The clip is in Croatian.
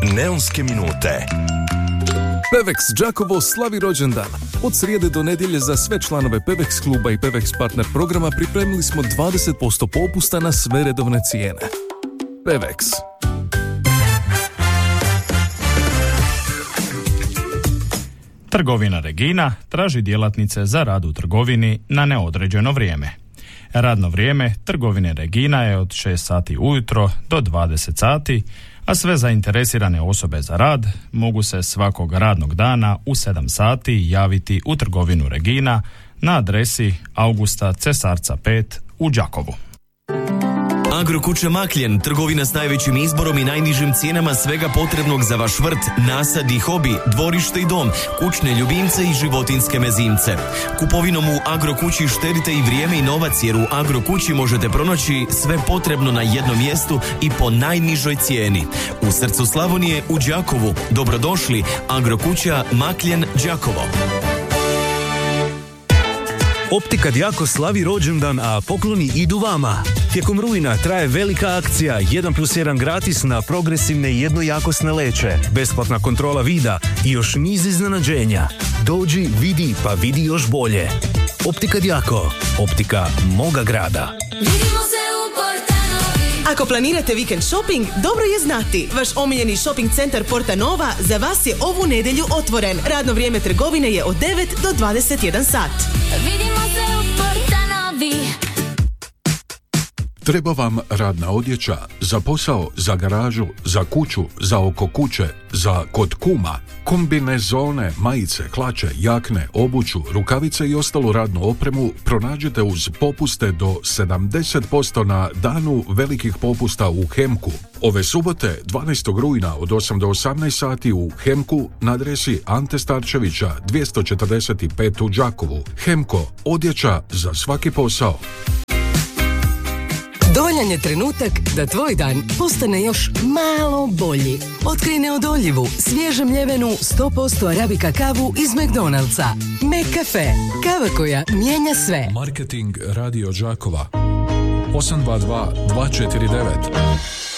Neonske minute. Pevex Đakovo slavi rođendan. Od srijede do nedjelje za sve članove Pevex kluba i Pevex partner programa pripremili smo 20% popusta na sve redovne cijene. Pevex. Trgovina Regina traži djelatnice za rad u trgovini na neodređeno vrijeme. Radno vrijeme trgovine Regina je od 6 sati ujutro do 20 sati, a sve zainteresirane osobe za rad mogu se svakog radnog dana u 7 sati javiti u trgovinu Regina na adresi Augusta Cesarca 5 u Đakovu. Agrokuća Makljen, trgovina s najvećim izborom i najnižim cijenama svega potrebnog za vaš vrt, nasad i hobi, dvorište i dom, kućne ljubimce i životinjske mezimce. Kupovinom u Agrokući štedite i vrijeme i novac, jer u Agrokući možete pronaći sve potrebno na jednom mjestu i po najnižoj cijeni. U srcu Slavonije u Đakovu. Dobrodošli, Agrokuća Makljen, Đakovo. Optika Djako slavi rođendan, a pokloni idu vama. Tijekom rujna traje velika akcija 1+1 gratis na progresivne i jednojakosne leće, besplatna kontrola vida i još niz iznenađenja. Dođi, vidi, pa vidi još bolje. Optika Djako, optika moga grada. Ako planirate vikend shopping, dobro je znati. Vaš omiljeni shopping centar Porta Nova za vas je ovu nedjelju otvoren. Radno vrijeme trgovine je od 9 do 21 sat. Vidimo se u Porta Novi. Treba vam radna odjeća za posao, za garažu, za kuću, za oko kuće, za kod kuma, kombinezone, majice, hlače, jakne, obuću, rukavice i ostalu radnu opremu pronađite uz popuste do 70% na danu velikih popusta u Hemku. Ove subote, 12. rujna od 8 do 18 sati u Hemku na adresi Ante Starčevića 245 u Đakovu. Hemko, odjeća za svaki posao. Dovoljan je trenutak da tvoj dan postane još malo bolji. Otkrij neodoljivu, svježe mljevenu 100% arabika kavu iz McDonald'sa. McCafe. Kava koja mijenja sve. Marketing Radio Đakova 822 249